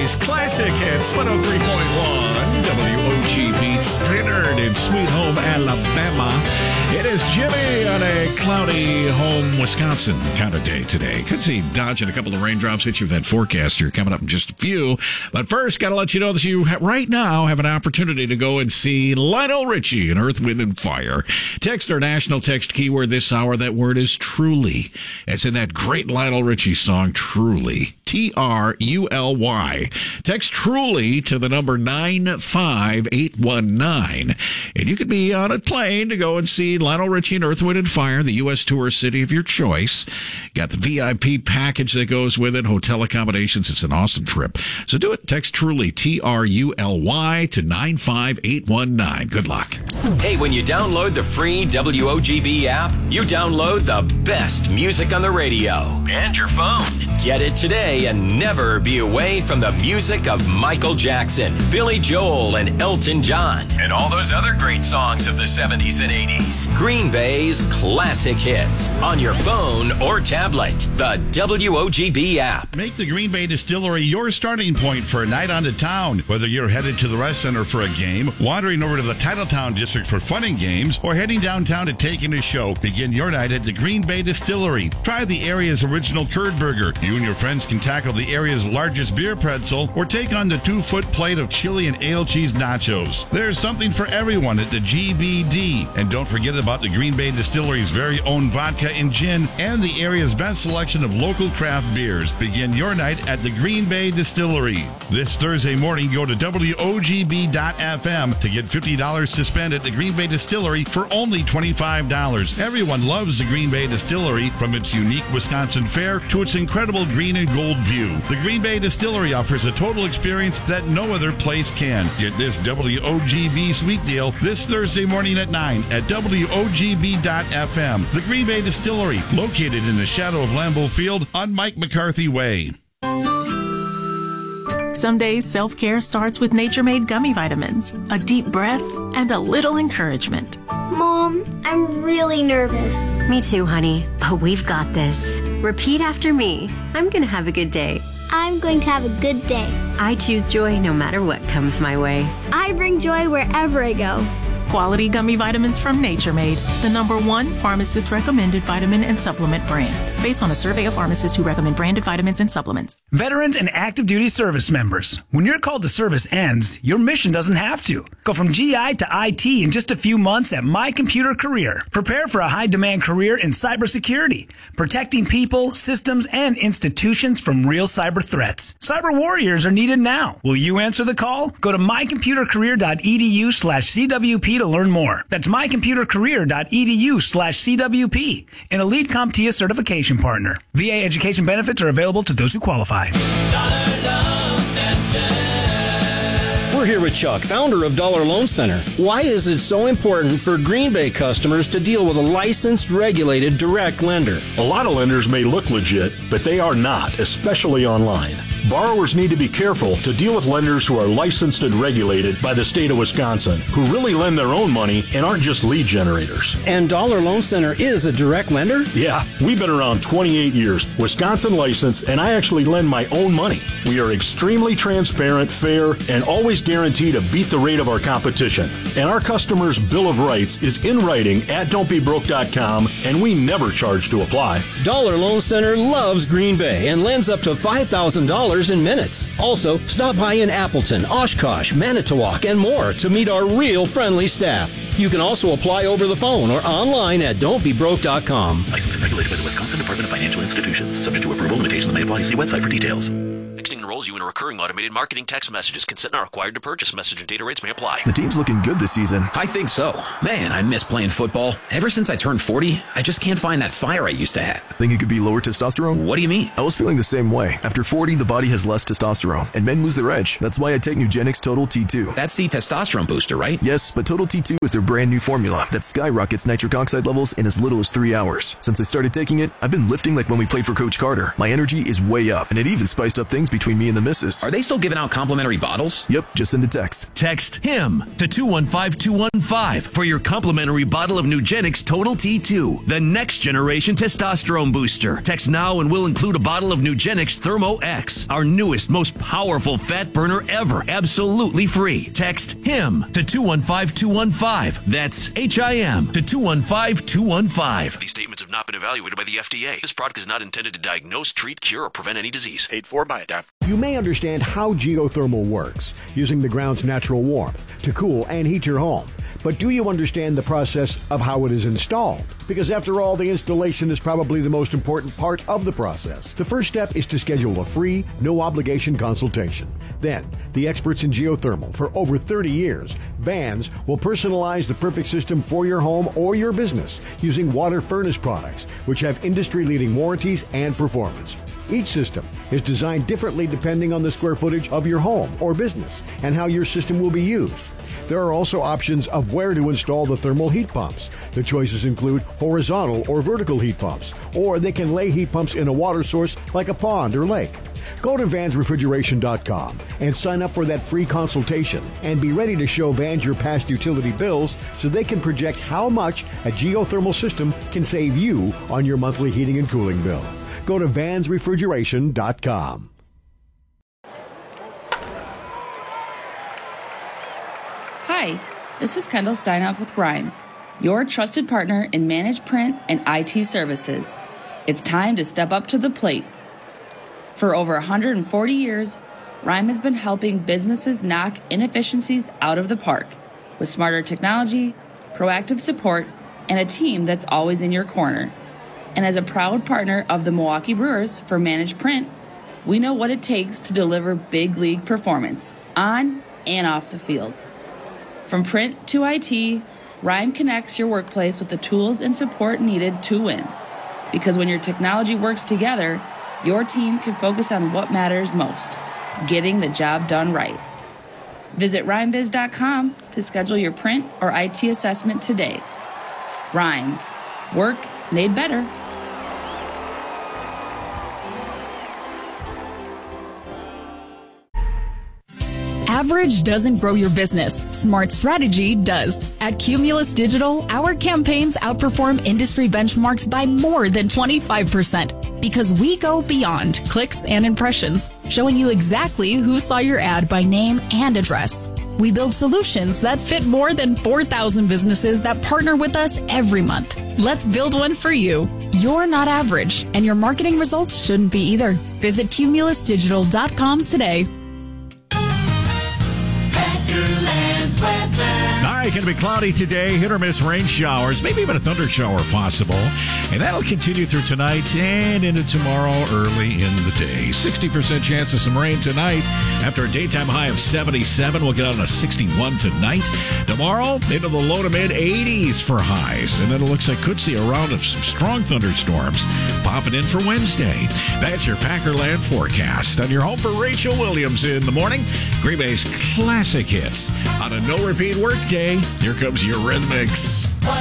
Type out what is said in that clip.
Bay's classic hits, 103.1 WOGB Stannard in Sweet Home, Alabama. It is Jimmy on a cloudy home, Wisconsin kind of day today. Could see dodging a couple of raindrops hit you with that forecast here coming up in just a few. But first, got to let you know that you right now have an opportunity to go and see Lionel Richie in Earth, Wind, and Fire. Text our national text keyword this hour. That word is truly. It's in that great Lionel Richie song, Truly. Truly. Text Truly to the number 95819. And you could be on a plane to go and see Lionel Richie and Earth, Wind, and Fire, the U.S. tourist city of your choice. Got the VIP package that goes with it, hotel accommodations. It's an awesome trip. So do it. Text Truly, Truly, to 95819. Good luck. Hey, when you download the free WOGB app, you download the best music on the radio and your phone. Get it today and never be away from the music of Michael Jackson, Billy Joel, and Elton John, and all those other great songs of the 70s and 80s. Green Bay's classic hits on your phone or tablet. The WOGB app. Make the Green Bay Distillery your starting point for a night on the town. Whether you're headed to the Rest Center for a game, wandering over to the Titletown District for fun and games, or heading downtown to take in a show, begin your night at the Green Bay Distillery. Try the area's original curd burger. You and your friends can tackle the area's largest beer pretzel, or take on the 2-foot plate of chili and ale cheese nachos. There's something for everyone at the GBD. And don't forget about the Green Bay Distillery's very own vodka and gin, and the area's best selection of local craft beers. Begin your night at the Green Bay Distillery. This Thursday morning, go to WOGB.FM to get $50 to spend at the Green Bay Distillery for only $25. Everyone loves the Green Bay Distillery, from its unique Wisconsin fare to its incredible green and gold view. The Green Bay Distillery offers a total experience that no other place can. Get this WOGB sweet deal this Thursday morning at 9 at WOGB.FM. The Green Bay Distillery, located in the shadow of Lambeau Field on Mike McCarthy Way. Some days, self-care starts with Nature-Made gummy vitamins, a deep breath, and a little encouragement. Mom, I'm really nervous. Me too, honey, but we've got this. Repeat after me. I'm going to have a good day. I'm going to have a good day. I choose joy no matter what comes my way. I bring joy wherever I go. Quality gummy vitamins from Nature-Made, the #1 pharmacist-recommended vitamin and supplement brand, based on a survey of pharmacists who recommend branded vitamins and supplements. Veterans and active duty service members, when your call to service ends, your mission doesn't have to. Go from GI to IT in just a few months at My Computer Career. Prepare for a high-demand career in cybersecurity, protecting people, systems, and institutions from real cyber threats. Cyber warriors are needed now. Will you answer the call? Go to mycomputercareer.edu/CWP to learn more. That's mycomputercareer.edu/CWP, an elite CompTIA certification partner. VA education benefits are available to those who qualify. We're here with Chuck, founder of Dollar Loan Center. Why is it so important for Green Bay customers to deal with a licensed, regulated, direct lender? A lot of lenders may look legit, but they are not, especially online. Borrowers need to be careful to deal with lenders who are licensed and regulated by the state of Wisconsin, who really lend their own money and aren't just lead generators. And Dollar Loan Center is a direct lender? Yeah, we've been around 28 years, Wisconsin licensed, and I actually lend my own money. We are extremely transparent, fair, and always guarantee to beat the rate of our competition. And our customers' Bill of Rights is in writing at don'tbebroke.com, and we never charge to apply. Dollar Loan Center loves Green Bay and lends up to $5,000 in minutes. Also, stop by in Appleton, Oshkosh, Manitowoc, and more to meet our real friendly staff. You can also apply over the phone or online at don'tbebroke.com. Licensed and regulated by the Wisconsin Department of Financial Institutions. Subject to approval, limitations may apply. See website for details. Texting enrolls you in a recurring automated marketing text messages. Consent not required to purchase. Message and data rates may apply. The team's looking good this season. I think so. Man, I miss playing football. Ever since I turned 40, I just can't find that fire I used to have. Think it could be lower testosterone? What do you mean? I was feeling the same way. After 40, the body has less testosterone, and men lose their edge. That's why I take Nugenix Total T2. That's the testosterone booster, right? Yes, but Total T2 is their brand new formula that skyrockets nitric oxide levels in as little as 3 hours. Since I started taking it, I've been lifting like when we played for Coach Carter. My energy is way up, and it even spiced up things between me and the missus. Are they still giving out complimentary bottles? Yep, just send a text. Text HIM to 215-215 for your complimentary bottle of Nugenix Total T2, the next generation testosterone booster. Text now and we'll include a bottle of Nugenix Thermo X, our newest, most powerful fat burner ever, absolutely free. Text HIM to 215-215. That's HIM to 215-215. These statements have not been evaluated by the FDA. This product is not intended to diagnose, treat, cure, or prevent any disease. Paid for by ADAP. You may understand how geothermal works, using the ground's natural warmth to cool and heat your home. But do you understand the process of how it is installed? Because after all, the installation is probably the most important part of the process. The first step is to schedule a free, no-obligation consultation. Then, the experts in geothermal for over 30 years, Vans, will personalize the perfect system for your home or your business using water furnace products, which have industry-leading warranties and performance. Each system is designed differently depending on the square footage of your home or business and how your system will be used. There are also options of where to install the thermal heat pumps. The choices include horizontal or vertical heat pumps, or they can lay heat pumps in a water source like a pond or lake. Go to vansrefrigeration.com and sign up for that free consultation and be ready to show Vans your past utility bills so they can project how much a geothermal system can save you on your monthly heating and cooling bill. Go to vansrefrigeration.com. Hi, this is Kendall Steinhoff with Rhyme, your trusted partner in managed print and IT services. It's time to step up to the plate. For over 140 years, Rhyme has been helping businesses knock inefficiencies out of the park with smarter technology, proactive support, and a team that's always in your corner. And as a proud partner of the Milwaukee Brewers for managed print, we know what it takes to deliver big league performance on and off the field. From print to IT, Rhyme connects your workplace with the tools and support needed to win. Because when your technology works together, your team can focus on what matters most, getting the job done right. Visit rhymebiz.com to schedule your print or IT assessment today. Rhyme. Work made better. Average doesn't grow your business. Smart strategy does. At Cumulus Digital, our campaigns outperform industry benchmarks by more than 25% because we go beyond clicks and impressions, showing you exactly who saw your ad by name and address. We build solutions that fit more than 4,000 businesses that partner with us every month. Let's build one for you. You're not average, and your marketing results shouldn't be either. Visit cumulusdigital.com today. Tonight, going to be cloudy today, hit or miss rain showers, maybe even a thunder shower possible. And that'll continue through tonight and into tomorrow early in the day. 60% chance of some rain tonight. After a daytime high of 77, we'll get on a 61 tonight. Tomorrow, into the low to mid 80s for highs. And then it looks like could see a round of some strong thunderstorms popping in for Wednesday. That's your Packerland forecast. On your home for Rachel Williams in the morning. Green Bay's classic hits on a no-repeat workday. Here comes your Rhythmics.